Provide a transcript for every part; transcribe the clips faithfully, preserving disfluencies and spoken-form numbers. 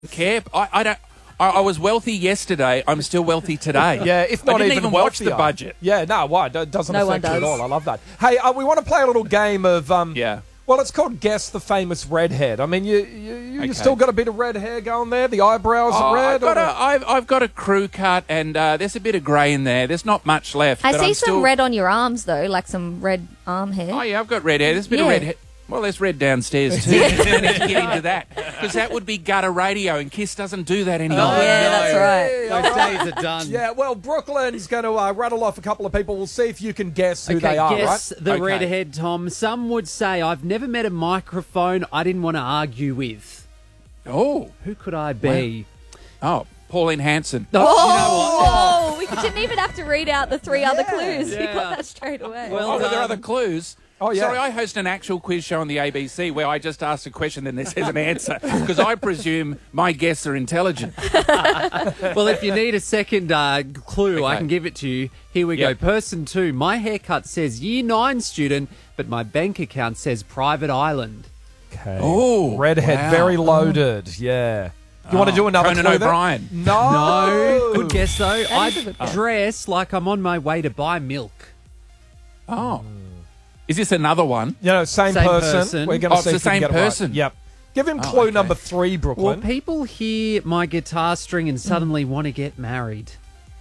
care. I, I don't. I, I was wealthy yesterday. I'm still wealthy today. Yeah, if not I didn't even, even watch wealthier. the budget. Yeah, no, why? It doesn't No one affect you at does. all. I love that. Hey, uh, we want to play a little game of... Um, Yeah. Well, it's called Guess the Famous Redhead. I mean, you you, you, Okay. you still got a bit of red hair going there? The eyebrows Oh, are red? I've, got or a, the- I've, I've got a crew cut, and uh, there's a bit of grey in there. There's not much left. I but see I'm some still... red on your arms, though, like some red arm hair. Oh, yeah, I've got red hair. There's a bit of Yeah. red hair. Well, there's red downstairs too. We don't need to get into that because that would be gutter radio, and Kiss doesn't do that anymore. Oh, yeah, that's right. Hey, Those all right. days are done. Yeah, well, Brooklyn's going to uh, rattle off a couple of people. We'll see if you can guess who Okay, they are, guess right? the Okay. redhead, Tom. Some would say I've never met a microphone I didn't want to argue with. Oh, Who could I be? oh, Pauline Hanson. Oh, you know what? Whoa! We didn't even have to read out the three other clues. We Yeah. got that straight away. Well Oh, were there done. other clues? Oh, yeah. Sorry, I host an actual quiz show on the A B C where I just ask a question, then there says an answer because I presume my guests are intelligent. Well, if you need a second uh, clue, I Okay. can give it to you. Here we Yep. go. Person two. My haircut says year nine student, but my bank account says private island. Okay. Oh, Redhead, wow. very loaded. Yeah. Do you want to do another Conan clue then? O'Brien. No. No. Good guess, though. I is a good guess. dress like I'm on my way to buy milk. Oh, is this another one? You know, same, Same person. person. We're going Oh, to it's see the if we can same get it right. person. Yep. Give him Oh, clue okay. number three, Well, Brooklyn. people hear my guitar string and suddenly want to get married.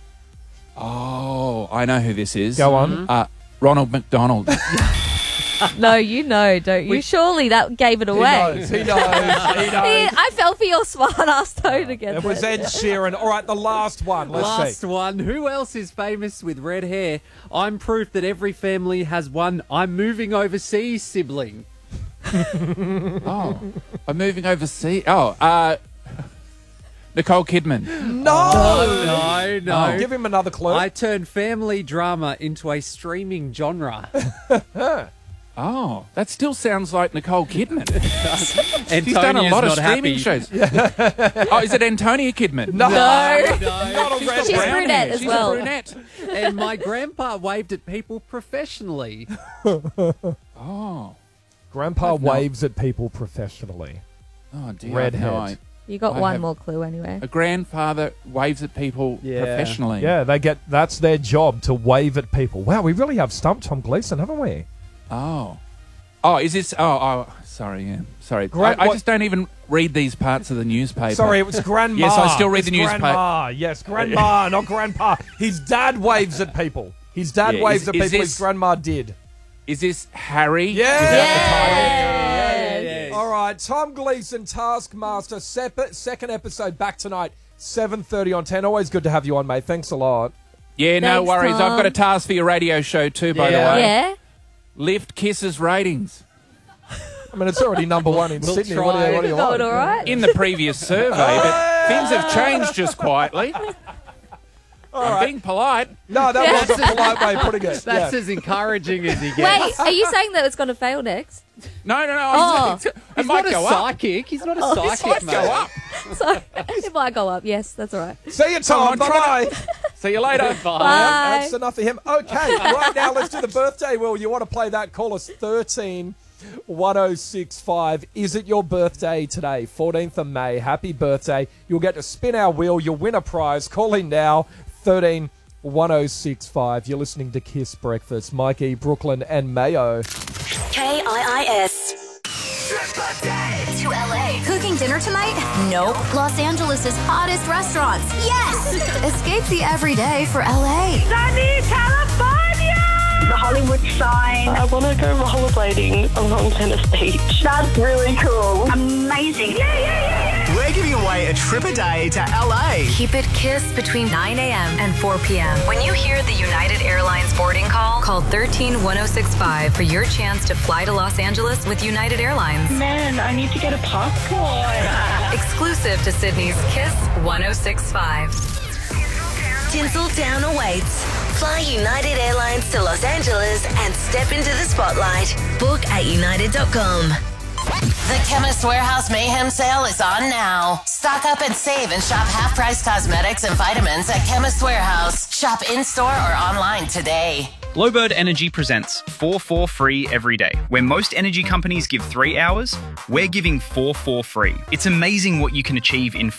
Oh, I know who this is. Go on. Uh, Ronald McDonald. No, you know, don't you? We- Surely that gave it He away. knows. He knows. He knows. Yeah, I fell for your smart ass tone to get It was there. Ed Sheeran. All right, the last one. Let's Last see. one. Who else is famous with red hair? I'm proof that every family has one I'm moving overseas sibling. Oh, I'm moving overseas. Oh, uh, Nicole Kidman. No. No, no. Give him another clue. I turned family drama into a streaming genre. Oh, that still sounds like Nicole Kidman. And She's done a lot of not streaming happy. shows. Oh, is it Antonia Kidman? no. No. Not a She's got red She's brown brunette hair. as She's well. a brunette. And my grandpa waved at people professionally. Oh, Grandpa I've no- waves at people professionally. oh dear. Redhead. No, I- You got I one have- more clue anyway. a grandfather waves at people Yeah. professionally. Yeah, they get that's their job to wave at people. Wow, we really have stumped Tom Gleeson, haven't we? Oh. Oh, is this? Oh, oh sorry. Yeah, sorry. Gra- I, I what- just don't even read these parts of the newspaper. Sorry, it was grandma. Yes, I still read It's the newspaper. Grandma, yes, grandma, not grandpa. His dad waves at people. His dad Yeah, waves is- at is people. this- His grandma did. Is this Harry? Yeah. Without the title? Yes. Yes. All right, Tom Gleeson, Taskmaster, sep- second episode back tonight, seven thirty on ten. Always good to have you on, mate. Thanks a lot. Yeah, no Thanks, worries. Tom. I've got a task for your radio show too, by Yeah. the way. Yeah? Lift Kiss's ratings. I mean, it's already number one in We'll Sydney. try. What do you, what do you want? Going all right? In the previous survey, but things have changed just quietly. I'm being polite. No, that was a polite way of putting it. That's Yeah. as encouraging as he Wait, gets. are you saying that it's going to fail next? No, no, no. Oh. It He's might not a go up. psychic. He's not a Oh, psychic, Might mate. go up. Sorry. It might go up. Yes, that's all right. See you, Tom. I'm trying Bye-bye. See you later. Bye. Bye. That's enough for him. Okay, right now let's do the birthday wheel. You want to play that? Call us thirteen one oh six five. Is it your birthday today? fourteenth of May. Happy birthday. You'll get to spin our wheel. You'll win a prize. Call in now. thirteen one oh six five. You're listening to Kiss Breakfast. Mikey, Brooklyn, and Mayo. K I I S. To L A. Cooking dinner tonight? Nope. Los Angeles' hottest restaurants? Yes! Escape the everyday for L A. Sunny California! The Hollywood sign. I want to go rollerblading along Venice Beach. That's really cool. Amazing. Yeah, yeah, yeah, yeah. We're giving away a trip a day to L A. Keep it Kiss between nine a.m. and four p.m. When you hear the United Airlines boarding call, call thirteen one oh six five for your chance to fly to Los Angeles with United Airlines. Man, I need to get a passport. Exclusive to Sydney's Kiss one oh six five. Tinseltown awaits. Fly United Airlines to Los Angeles and step into the spotlight. Book at united dot com. The Chemist Warehouse Mayhem Sale is on now. Stock up and save and shop half-price cosmetics and vitamins at Chemist Warehouse. Shop in-store or online today. Glowbird Energy presents four four free every day. Where most energy companies give three hours, we're giving four four free. It's amazing what you can achieve in